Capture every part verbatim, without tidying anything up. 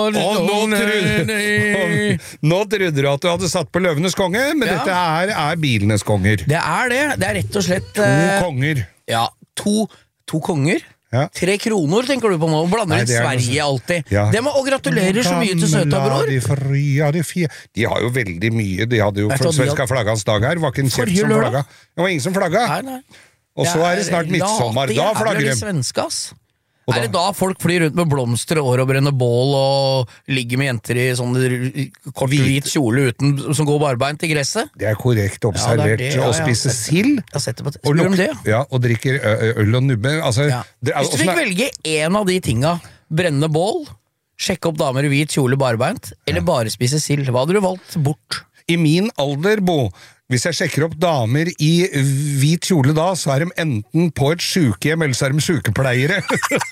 Og nå trodde, nå trodde du at du hadde satt på Løvenes konge, men ja. Dette her er bilenes konger. Det er det, det er rett og slett To konger. Ja, to, to konger. Ja. Tre kroner, tenker du på nå? Blander inn Sverige alltid. Ja. Det må, og gratulerer så mye til søta bror. De, de har jo veldig mye. De hadde jo svenska flaggans dag her. Var ikke en kjeft som flagga. Det var ingen som flagga. Nei, nei. Og så er det snart midtsommer. Da flagger de. Svenske, ass. Er det da folk flyr rundt med blomster og år og brenner bål og ligger med jenter i sånn kort hvit kjole uten, som går barbeint i gresset? Det er korrekt observert. Ja, det er det, ja, og spiser sild og, det. Ja. og drikker øl og nubbe. Altså, ja. det, Hvis du fikk er... velge en av de tinga, brenne bål, sjekke opp damer i hvit kjole barbeint, eller ja. Bare spise sild, hva hadde du valgt bort? I min alder, Bo, hvis jeg sjekker opp damer i hvit kjole da, så er de enten på et sykehjem, eller så er de sykepleiere.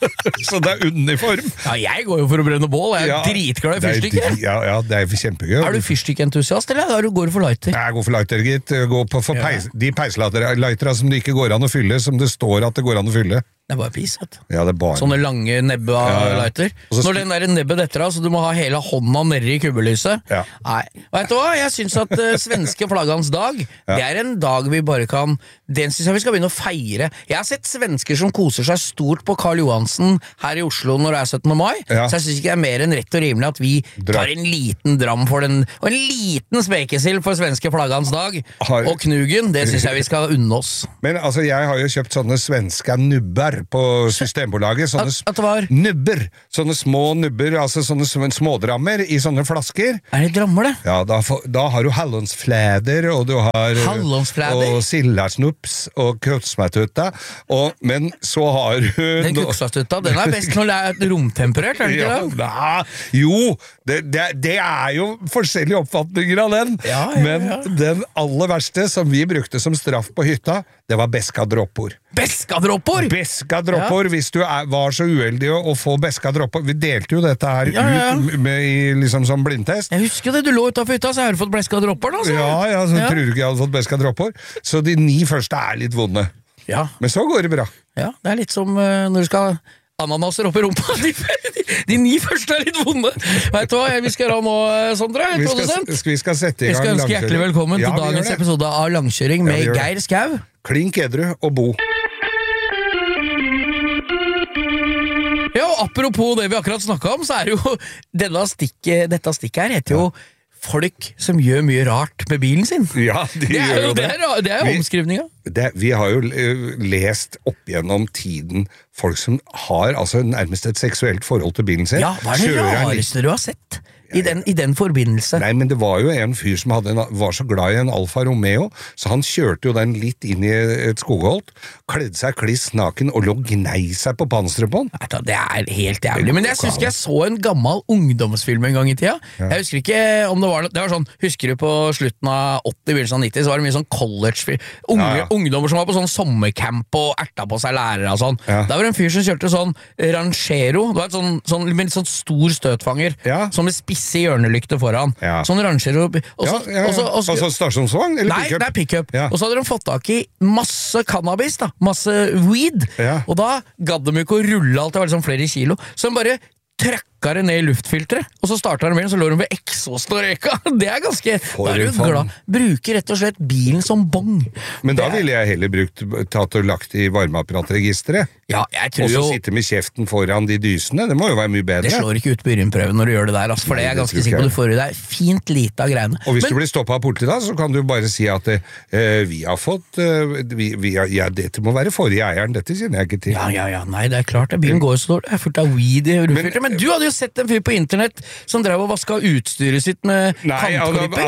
Så det er uniform. Ja, jeg går jo for å brenne bål. Jeg er ja, dritglad i fyrstikker. Ja, ja, det er kjempegøy. Er du fyrstikkentusiast, eller er du går for lighter? Jeg går for lighter, gitt. Går på for peis, ja. De peislightera som det ikke går an å fylle, som det står at det går an å fylle. Det er bare pis, vet du. Ja, det er bare... Sånne lange nebbe av ja, ja. Lighter. Så... Når den der nebbet etter deg, så du må ha hele hånda nede i kubbelyset. Ja. Nei. Vet du hva? Jeg synes at uh, svenske flaggans dag, ja. Det er en dag vi bare kan... Den synes jeg vi skal begynne å feire. Jeg har sett svensker som koser seg stort på Karl Johansen her i Oslo når det er syttende mai, ja. Så jeg synes ikke det er mer enn rett og rimelig at vi tar en liten dram for den, og en liten spekesild for svenske flaggans dag. Har... Og knugen, det synes jeg vi skal unne oss. Men altså, jeg har jo kjøpt sånne svenske nubber på Systembolaget, sånne at, at var... nubber, sånne små nubber, altså sånne smådrammer i sånne flasker. Er det drammer det? Ja, da, da har du hallonsflæder, og du har og sildarsnups, og kutsmatutta, men så har du... Den kutsmatutta, den er best når det er romtemperert, er det ikke det? Ja, jo, det, det, det er jo forskjellige oppfatninger av den, ja, ja, men ja. Den aller verste som vi brukte som straff på hytta, det var beskadroppor. Beskadroppor? Beskadroppor, ja. Hvis du er, var så uheldig å, å få beskadroppor. Vi delte jo dette her ja, ja. Ut med, i, liksom som blindtest. Jeg husker det, du lå utenfor hytta, så har du fått beskadroppor da. Så. Ja, ja, så ja. Tror du ikke jeg hadde fått beskadroppor. Så de ni første er litt vonde. Ja. Men så går det bra. Ja, det er litt som uh, når du skal... Ananaser opp i rumpa. De, de, de ni første er litt vonde. Vet du hva vi skal gjøre nå, Sondre? Vi skal, vi skal sette i gang. Vi skal ønske hjertelig velkommen ja, til dagens episode av Langkjøring med ja, Geir Skau. Klink edru og Bo. Ja, og apropos det vi akkurat snakket om, så er jo denne stikket, dette stikket her heter jo ja. Folk som gjør mye rart med bilen sin. Ja, de det gjør jo det. Det er, det er jo omskrivninga. Det, vi har jo lest opp gjennom tiden folk som har altså nærmest et seksuelt forhold til bilen sin. Ja, hva er det rareste du har sett? I den, I den forbindelse. Nei, men det var jo en fyr som hadde en, var så glad i en Alfa Romeo, så han kjørte jo den litt inn i et skogholt, kledde seg kliss naken og lå gnei seg på panseret på den. Det er helt jævlig, men jeg husker jeg så en gammel ungdomsfilm en gang i tida. Ja. Jeg husker ikke om det var det var sånn, husker du på slutten av åtti, begynnelsen av nitti, så var det mye sånn college-film. Unge, ja, ja. Ungdommer som var på sånn sommercamp og erta på seg lærere og sånn. Ja. Der var en fyr som kjørte sånn Ranchero, det var et sånn, sånn, med en sånn stor støtfanger, ja. Som med spisse hjørnelykte foran. Ja. Sånn Ranchero. Ja, ja, ja. Altså stasjonsvogn? Eller nei, pick-up? Det er pick-up. Ja. Og så hadde de fått tak i masse cannabis, da. Masse weed. Ja. Og da gadd de ikke å rulle alt, det var liksom flere kilo. Så de bare trøkka det ned i luftfilteret, og så starta de med, så lå de ved eksosten og røyka. Det er ganske... Da er du glad. Bruker rett og slett bilen som bong. Men da ville jeg heller brukt, tatt og lagt i varmeapparatregisteret. Ja, jeg tror jo... Og så sitte med kjeften foran de dysene, det må jo være mye bedre. Det slår ikke ut på urinprøven når du gjør det der, altså, for Nei, det er jeg ganske sikker på. Du får jo deg fint lite av greiene. Og hvis Men... du blir stoppet av politiet da, så kan du bare si at uh, vi har fått... Uh, vi, vi har, ja, dette må være forrige eieren, dette kjenner jeg ikke til. Ja, ja, ja, nei, det er klart, bilen går jo så dårlig, jeg er fullt av weed i luftfilteret, men, men du hadde jo sett en fyr på internett som drev og vaska utstyret sitt med kantklipper.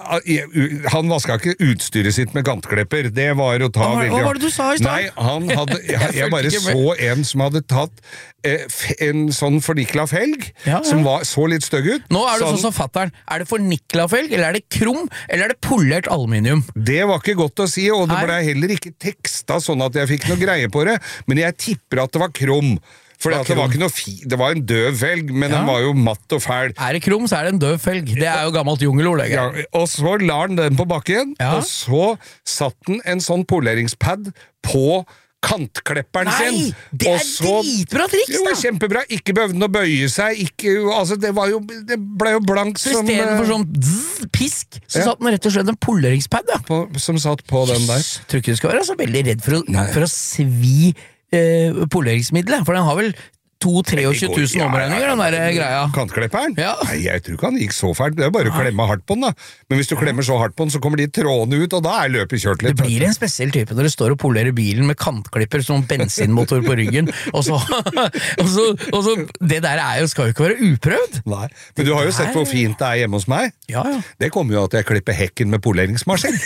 Altså, han vaska ikke utstyret sitt med kantklipper. Det var å ta hva, veldig... Hva var det du sa i stad? Nei, han hadde... Jeg, jeg bare så en som hadde tatt eh, en sånn fornikla felg, ja, ja. Som var, så litt støgg ut. Nå er det sånn som fatteren. Er det fornikla felg, eller er det krum, eller er det polert aluminium? Det var ikke godt å si, og det ble heller ikke teksta sånn at jeg fikk noe greie på det, men jeg tipper at det var krum. For det, det var ikke noe fi, det var en døv felg, men ja. Den var jo matt og fæl. Er det krum, så er det en døv felg. Det er jo gammelt jungelord. Ja, og så la han den på bakken, ja. Og så satt den en sånn poleringspad på kantklepperen Nei, sin. det er så, dritbra triks, da! Det var kjempebra, ikke behøvde den å bøye seg, ikke, altså det var jo, det ble jo blank så som... Så i stedet for sånn zzz, pisk, så ja. Satt den rett og slett en poleringspad, ja. På, som satt på den der. Jeg tror ikke du skal være så veldig redd for å, for å svi eh, poleringsmiddelet, for den har vel to til tjuetre tusen omregninger, den der greia. Kantklipperen? Ja. Nei, jeg tror ikke han gikk så fælt. Det er bare å klemme hardt på den, da. Men hvis du klemmer så hardt på den, så kommer de trådene ut, og da er løpet kjørt litt. Det blir en spesiell type når du står og polerer bilen med kantklipper, sånn bensinmotor på ryggen, og så, og så, og så det der er jo, skal jo ikke være uprøvd. Nei, men du har jo sett hvor fint det er hjemme hos meg. Ja, ja. Det kommer jo at jeg klipper hekken med poleringsmaskin.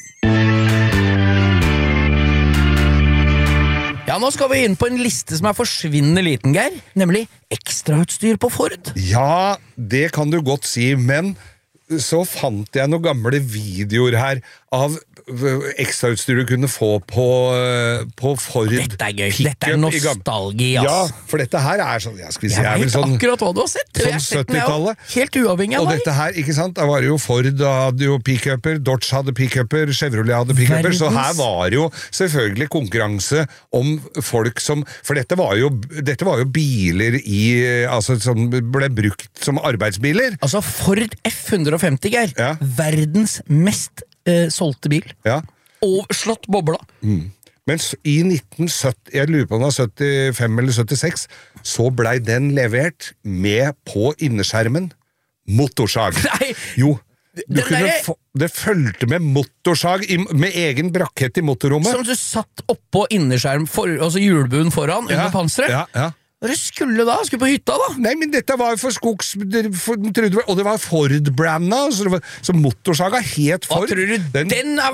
Ja, nå skal vi inn på en liste som er forsvinnende liten, Geir, nemlig ekstrautstyr på Ford. Ja, det kan du godt si, men så fant jeg noen gamle videoer her av ekstrautstyr du kunne få på, på Ford. Dette er gøy, dette er nostalgi, ass. Ja, for dette her er sånn, ja, skal vi si, jeg er vel vet sånn, akkurat hva du har sett. sånn syttitallet. Helt uavhengig av og meg. Og dette her, ikke sant, da var det jo Ford hadde jo pick-upper, Dodge hadde pick-upper, Chevrolet hadde pick-upper, så her var det jo selvfølgelig konkurranse om folk som, for dette var jo, dette var jo biler i, altså som ble brukt som arbeidsbiler. Altså Ford F one fifty, Geir, ja. Verdens mest eh, solgte bil. Ja. Og slått bobla. Mm. Men i nitten sytti, jeg lurer på om det var syttifem eller syttiseks, så blei den levert med på innerskjermen motorsag. Nei! Jo, du kunne der... få, det følte med motorsag, i, med egen brakett i motorrommet. Som du satt oppå innerskjerm, for, altså hjulbuen foran, ja. Under panseret. Ja, ja. Hva skulle da? Skulle på hytta da? Nei, men dette var for skogs... For, og det var Ford-branda, så, så motorsaga het Ford. Hva tror du den, den er